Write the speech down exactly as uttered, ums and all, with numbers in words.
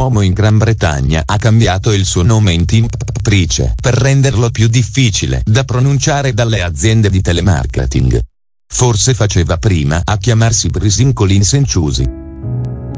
uomo in Gran Bretagna ha cambiato il suo nome in Tim Price per renderlo più difficile da pronunciare dalle aziende di telemarketing. Forse faceva prima a chiamarsi Brisin Colin Senciusi.